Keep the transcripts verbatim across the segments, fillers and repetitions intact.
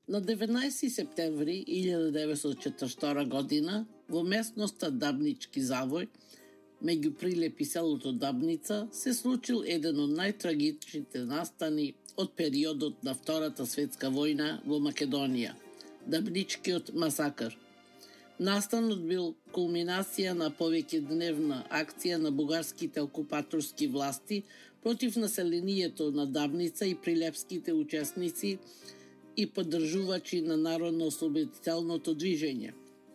На деветнаесети септември илјада деветстотини и четирдесет и втора година во местноста Дабнички завој, меѓу Прилеп и селото Дабница, се случил еден од најтрагичните настани од периодот на Втората светска војна во Македонија – Дабничкиот масакр. Настанот бил кулминација на повеќедневна акција на бугарските окупаторски власти против населението на Дабница и прилепските учесници и поддржувачи на народно-ослободителното движење.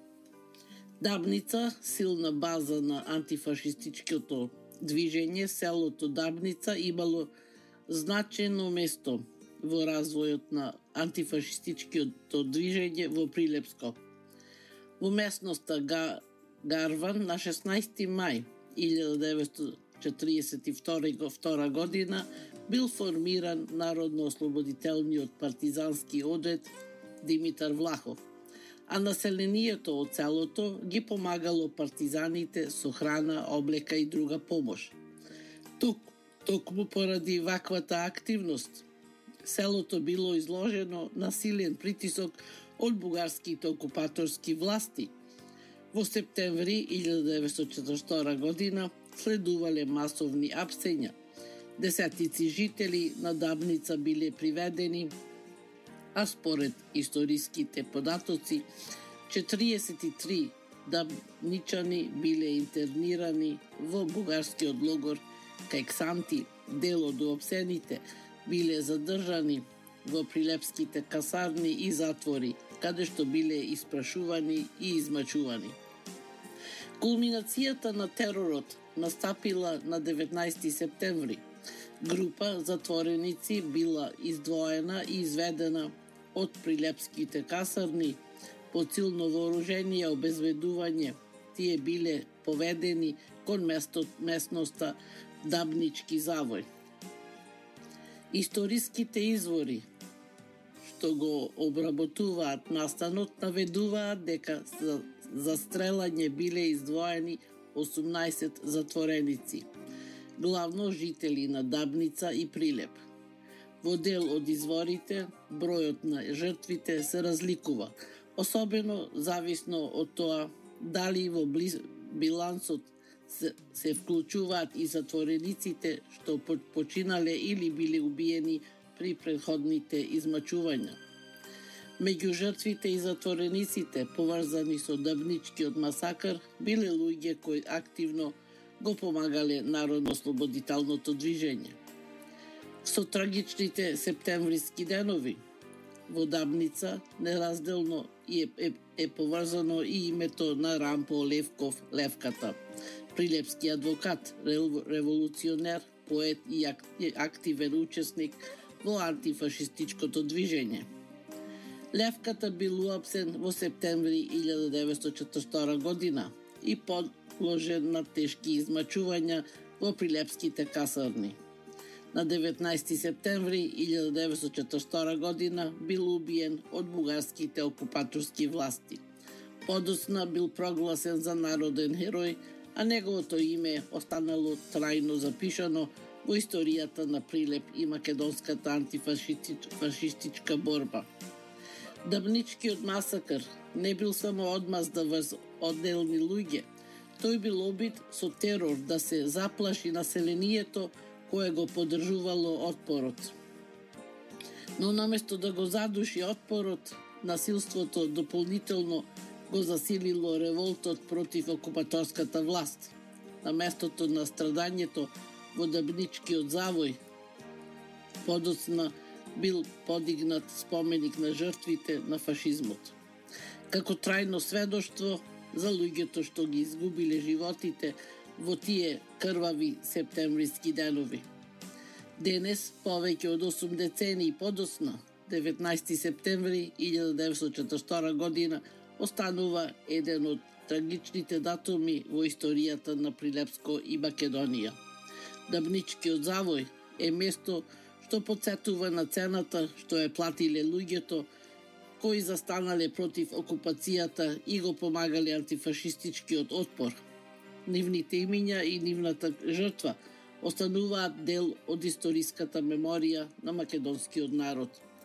Дабница, силна база на антифашистичкото движење, селото Дабница имало значено место во развојот на антифашистичкото движење во Прилепско. Во местноста Гарван на шеснаесети мај илјада деветстотини четиридесет и втора година бил формиран Народно-ослободителниот партизански одред Димитар Влахов, а населението од селото ги помагало партизаните со храна, облека и друга помош. Тук, токму поради ваквата активност, селото било изложено на силен притисок од бугарските окупаторски власти. Во септември илјада деветстотини четирдесет и втора година следувале масовни апсења. Десетици жители на Дабница биле приведени, а според историските податоци, четириесет и три дабничани биле интернирани во бугарскиот логор кај Ксанти. Дел од уопсените биле задржани во прилепските касарни и затвори, каде што биле испрашувани и измачувани. Кулминацијата на теророт настапила на деветнаесети септември. Група затвореници била издвоена и изведена од прилепските касарни под силно вооружение и обезбедување. Тие биле поведени кон местот, местноста Дабнички завој. Историските извори што го обработуваат настанот наведуваат дека за застрелање биле издвоени осумнаесет затвореници, главно жители на Дабница и Прилеп. Во дел од изворите, бројот на жртвите се разликува, особено зависно од тоа дали во близ... билансот се, се вклучуваат и затворениците што починале или биле убиени при претходните измачувања. Меѓу жртвите и затворениците, поврзани со Дабничкиот масакр, биле луѓе кои активно го помагале народно-ослободителното движење. Со трагичните септемвриски денови во Дабница неразделно е, е, е поврзано и името на Рампо Левков Левката, прилепски адвокат, револуционер, поет и активен учесник во антифашистичкото движење. Левката бил уапсен во септември илјада деветстотини четирдесет и втора година и подложен на тешки измачувања во прилепските касарни. На деветнаесети септември илјада деветстотини четирдесет и втора година бил убиен од бугарските окупаторски власти. Подоцна бил прогласен за народен херој, а неговото име останало трајно запишано во историјата на Прилеп и македонската антифашистичка борба. Дабничкиот масакр не бил само одмазда врз одделни луѓе, тој бил обид со терор да се заплаши населението кое го поддржувало отпорот. Но наместо да го задуши отпорот, насилството дополнително го засилило револтот против окупаторската власт. На местото на страдањето во Дабничкиот завој, подоцна бил подигнат споменик на жртвите на фашизмот. Како трајно сведоштво за луѓето што ги изгубиле животите во тие крвави септемвриски денови. Денес, повеќе од осум децении подоцна, деветнаесети септември илјада деветстотини четирдесет и втора година, останува еден од трагичните датуми во историјата на Прилепско и Македонија. Дабничкиот завој е место што потсетува на цената што е платиле луѓето кои застанале против окупацијата и го помагале антифашистичкиот отпор. Нивните имиња и нивната жртва остануваат дел од историската меморија на македонскиот народ.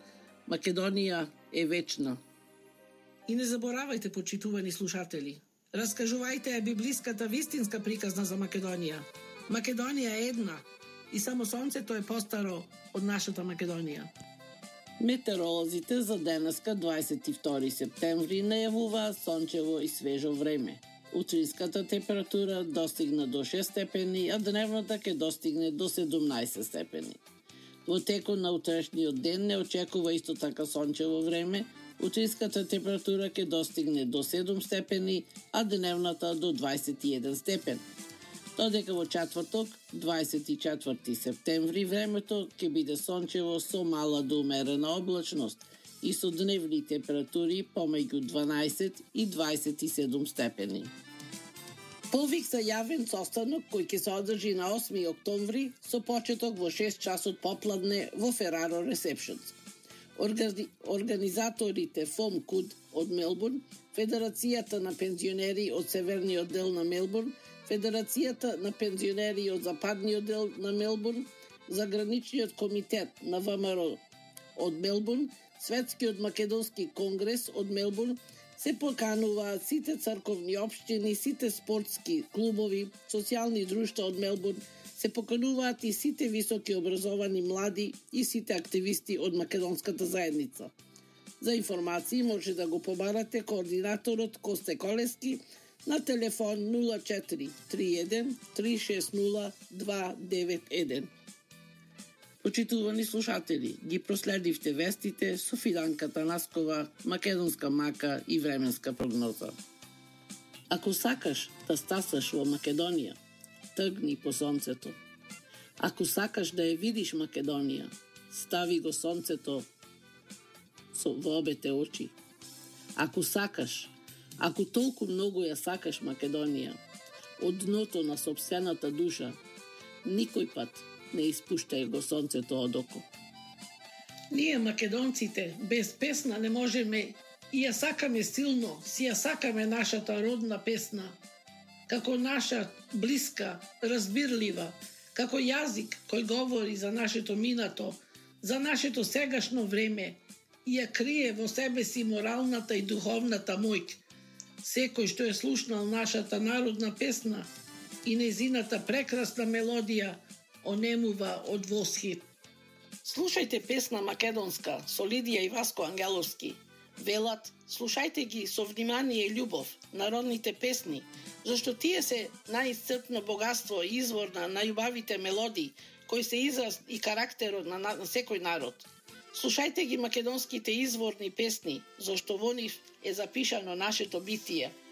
Македонија е вечна. И не заборавајте, почитувани слушатели, раскажувајте ја библиската вистинска приказна за Македонија. Македонија е една и само сонцето е постаро од нашата Македонија. Метеоролозите за денеска, дваесет и втори септември, најавуваат сончево и свежо време. Утринската температура достигна до шест степени, а дневната ќе достигне до седумнаесет степени. Во текот на утрешниот ден не очекува исто така сончево време. Утринската температура ќе достигне до седум степени, а дневната до дваесет и еден степен. Додека во четврток, дваесет и четврти септември, времето ќе биде сончево со мала до умерена облачност и со дневни температури помеѓу дванаесет и дваесет и седум степени. Повик за јавен состанок кој ќе се одржи на осми октомври со почеток во шест часот попладне во Фераро Ресепшнс. Органи... Организаторите ФОМ КУД од Мелбурн, Федерацијата на пензионери од Северниот дел на Мелбурн, Федерацијата на пензионери од Западниот дел на Мелбурн, Заграничниот комитет на ВМРО од Мелбурн, Светскиот македонски конгрес од Мелбурн, се покануваат сите црковни општини, сите спортски клубови, социјални друштва од Мелбурн, се покануваат и сите високи образовани млади и сите активисти од македонската заедница. За информации може да го побарате координаторот Косте Колески на телефон нула четири три еден три шест нула два девет еден. Почитувани слушатели, ги проследивте вестите со Фиданка Танаскова, македонска мака и временска прогноза. Ако сакаш да стасаш во Македонија, тргни по сонцето. Ако сакаш да ја видиш Македонија, стави го сонцето со во обете очи. Ако сакаш, ако толку многу ја сакаш Македонија, од дното на сопствената душа, никој пат не испуштај го сонцето од око. Ние македонците без песна не можеме и ја сакаме силно, си ја сакаме нашата родна песна, како наша блиска, разбирлива, како јазик кој говори за нашето минато, за нашето сегашно време и ја крие во себе си моралната и духовната моќ. Секој што е слушнал нашата народна песна и незината прекрасна мелодија онемува од восхит. Слушајте песна македонска со Лидија и Васко Ангеловски. Велат, слушајте ги со внимание и љубов, народните песни, зашто тие се најисцрпно богатство и извор на најубавите мелодии, кои се израз и карактерот на, на, на секој народ. Слушајте ги македонските изворни песни, зашто во нив е запишано нашето битие.